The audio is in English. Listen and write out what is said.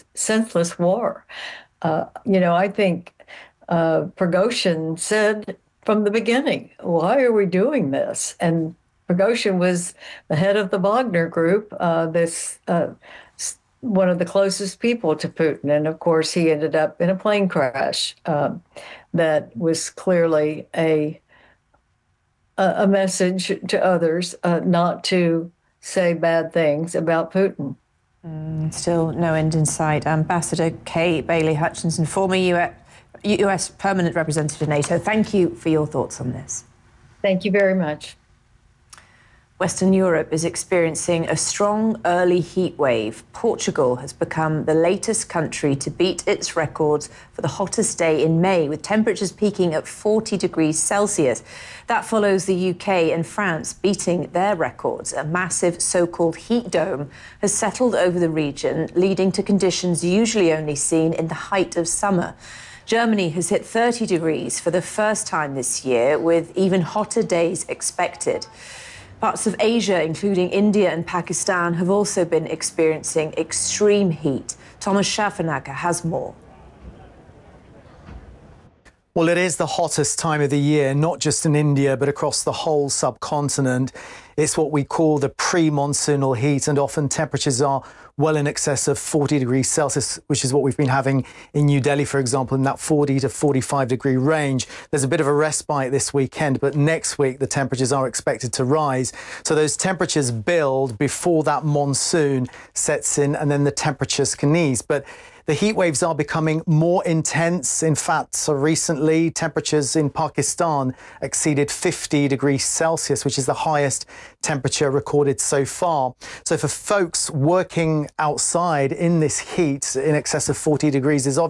senseless war. I think Prigozhin said from the beginning, why are we doing this? And Prigozhin was the head of the Wagner Group, one of the closest people to Putin. And of course, he ended up in a plane crash that was clearly a message to others not to say bad things about Putin. Still no end in sight. Ambassador Kay Bailey Hutchinson, former US permanent representative to NATO, thank you for your thoughts on this. Thank you very much. Western Europe is experiencing a strong early heat wave. Portugal has become the latest country to beat its records for the hottest day in May, with temperatures peaking at 40 degrees Celsius. That follows the UK and France beating their records. A massive so-called heat dome has settled over the region, leading to conditions usually only seen in the height of summer. Germany has hit 30 degrees for the first time this year, with even hotter days expected. Parts of Asia, including India and Pakistan, have also been experiencing extreme heat. Thomas Schaffernacker has more. Well, it is the hottest time of the year, not just in India, but across the whole subcontinent. It's what we call the pre-monsoonal heat, and often temperatures are well in excess of 40 degrees Celsius, which is what we've been having in New Delhi, for example, in that 40 to 45 degree range. There's a bit of a respite this weekend, but next week the temperatures are expected to rise. So those temperatures build before that monsoon sets in, and then the temperatures can ease. But the heat waves are becoming more intense. In fact, so recently, temperatures in Pakistan exceeded 50 degrees Celsius, which is the highest temperature recorded so far. So for folks working outside in this heat in excess of 40 degrees is obviously